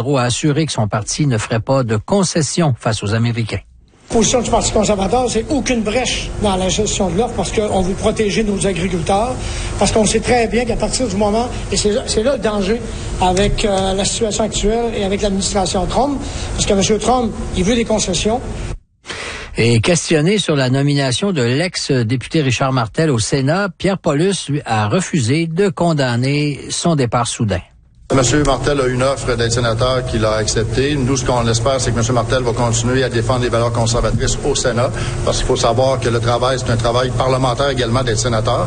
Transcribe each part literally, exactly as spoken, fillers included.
Trudeau a assuré que son parti ne ferait pas de concessions face aux Américains. La position du Parti conservateur, c'est aucune brèche dans la gestion de l'offre parce qu'on veut protéger nos agriculteurs, parce qu'on sait très bien qu'à partir du moment, et c'est là, c'est là le danger avec euh, la situation actuelle et avec l'administration Trump, parce que M. Trump, il veut des concessions. Et questionné sur la nomination de l'ex-député Richard Martel au Sénat, Pierre Paulus lui a refusé de condamner son départ soudain. M. Martel a une offre d'être sénateur qu'il a acceptée. Nous, ce qu'on espère, c'est que M. Martel va continuer à défendre les valeurs conservatrices au Sénat, parce qu'il faut savoir que le travail, c'est un travail parlementaire également d'être sénateur.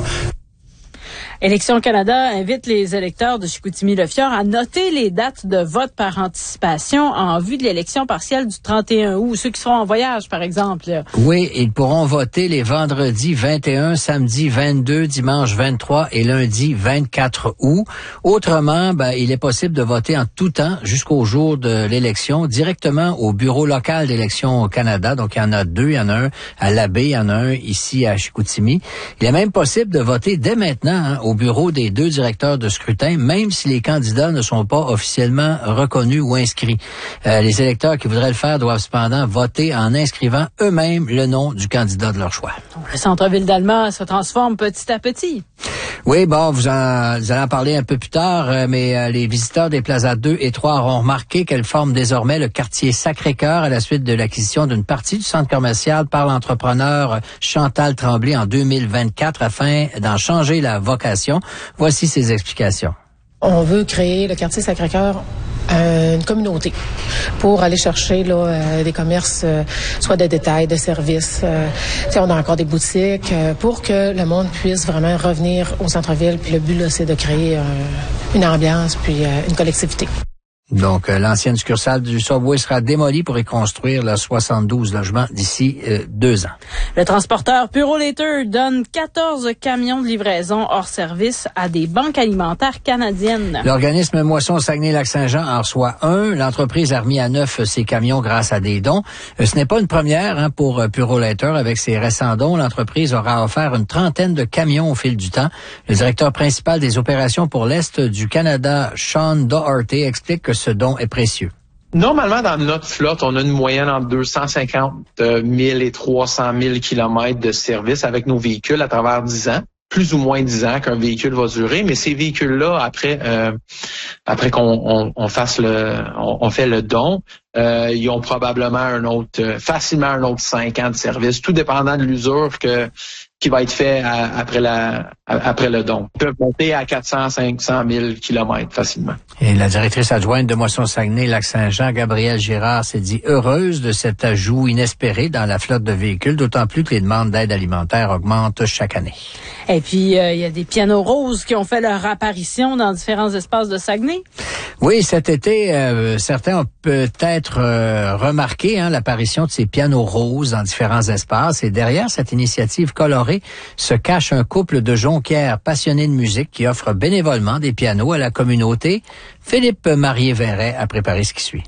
Élections Canada invite les électeurs de Chicoutimi-Le-Fjord à noter les dates de vote par anticipation en vue de l'élection partielle du trente et un août. Ceux qui seront en voyage, par exemple. Oui, ils pourront voter les vendredis vingt et un, samedi vingt-deux, dimanche vingt-trois et lundi vingt-quatre août. Autrement, ben, il est possible de voter en tout temps jusqu'au jour de l'élection directement au bureau local d'Élections Canada. Donc, il y en a deux. Il y en a un à l'Abbé, il y en a un ici à Chicoutimi. Il est même possible de voter dès maintenant hein, au bureau des deux directeurs de scrutin, même si les candidats ne sont pas officiellement reconnus ou inscrits. Euh, les électeurs qui voudraient le faire doivent cependant voter en inscrivant eux-mêmes le nom du candidat de leur choix. Le centre-ville d'Alma se transforme petit à petit. Oui, bon, vous, en, vous allez en parler un peu plus tard, euh, mais euh, les visiteurs des Plaza deux et trois auront remarqué qu'elles forment désormais le quartier Sacré-Cœur à la suite de l'acquisition d'une partie du centre commercial par l'entrepreneur Chantal Tremblay en deux mille vingt-quatre afin d'en changer la vocation. Voici ses explications. On veut créer le quartier Sacré-Cœur euh, une communauté pour aller chercher là euh, des commerces, euh, soit de détail, de services. Euh, on a encore des boutiques euh, pour que le monde puisse vraiment revenir au centre-ville. Puis le but là, c'est de créer euh, une ambiance puis euh, une collectivité. Donc, euh, l'ancienne succursale du Subway sera démolie pour y construire là, soixante-douze logements d'ici euh, deux ans. Le transporteur Purolator donne quatorze camions de livraison hors service à des banques alimentaires canadiennes. L'organisme Moisson Saguenay-Lac-Saint-Jean en reçoit un. L'entreprise a remis à neuf ses camions grâce à des dons. Euh, ce n'est pas une première hein, pour euh, Purolator. Avec ses récents dons, l'entreprise aura offert une trentaine de camions au fil du temps. Le directeur principal des opérations pour l'Est du Canada, Sean Doherty, explique que ce don est précieux. Normalement, dans notre flotte, on a une moyenne entre deux cent cinquante mille et trois cent mille kilomètres de service avec nos véhicules à travers dix ans. Plus ou moins dix ans qu'un véhicule va durer, mais ces véhicules-là, après euh, après qu'on on, on fasse le on, on fait le don, euh, ils ont probablement un autre euh, facilement un autre cinq ans de service, tout dépendant de l'usure que qui va être fait à, après la à, après le don. Ils peuvent monter à quatre cents à cinq cent mille kilomètres facilement. Et la directrice adjointe de Moisson Saguenay-Lac-Saint-Jean, Gabrielle Girard, s'est dit heureuse de cet ajout inespéré dans la flotte de véhicules, d'autant plus que les demandes d'aide alimentaire augmentent chaque année. Et puis, euh, il y a des pianos roses qui ont fait leur apparition dans différents espaces de Saguenay. Oui, cet été, euh, certains ont peut-être euh, remarqué hein, l'apparition de ces pianos roses dans différents espaces. Et derrière cette initiative colorée se cache un couple de jonquières passionnés de musique qui offre bénévolement des pianos à la communauté. Philippe Marié-Verret a préparé ce qui suit.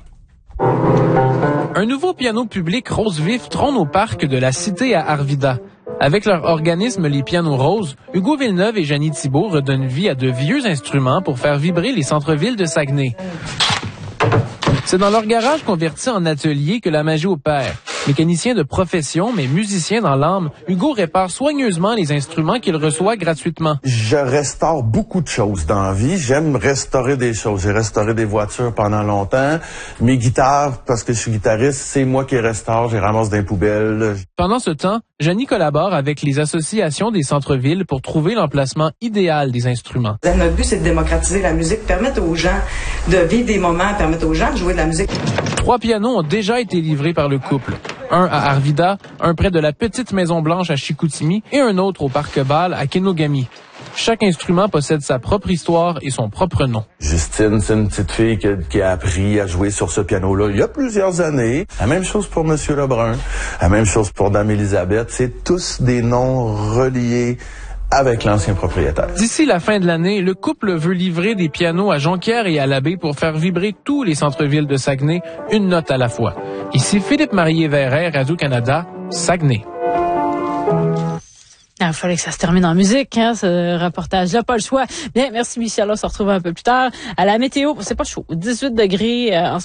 Un nouveau piano public rose vif trône au parc de la Cité à Arvida. Avec leur organisme Les Pianos Roses, Hugo Villeneuve et Janie Thibault redonnent vie à de vieux instruments pour faire vibrer les centres-villes de Saguenay. C'est dans leur garage converti en atelier que la magie opère. Mécanicien de profession, mais musicien dans l'âme, Hugo répare soigneusement les instruments qu'il reçoit gratuitement. Je restaure beaucoup de choses dans la vie. J'aime restaurer des choses. J'ai restauré des voitures pendant longtemps. Mes guitares, parce que je suis guitariste, c'est moi qui les restaure. Je les ramasse dans les poubelles. Pendant ce temps, Janie collabore avec les associations des centres-villes pour trouver l'emplacement idéal des instruments. Notre but, c'est de démocratiser la musique, permettre aux gens de vivre des moments, permettre aux gens de jouer de la musique. Trois pianos ont déjà été livrés par le couple. Un à Arvida, un près de la petite Maison-Blanche à Chicoutimi et un autre au Parc Bâle à Kenogami. Chaque instrument possède sa propre histoire et son propre nom. Justine, c'est une petite fille qui a, qui a appris à jouer sur ce piano-là il y a plusieurs années. La même chose pour Monsieur Lebrun, la même chose pour Dame Élisabeth. C'est tous des noms reliés avec l'ancien propriétaire. D'ici la fin de l'année, le couple veut livrer des pianos à Jonquière et à l'Abbé pour faire vibrer tous les centres-villes de Saguenay, une note à la fois. Ici Philippe Marié-Verret, Radio-Canada, Saguenay. Il fallait que ça se termine en musique, hein, ce reportage-là, pas le choix. Bien, merci Michel, on se retrouve un peu plus tard. À la météo, c'est pas chaud, dix-huit degrés euh, en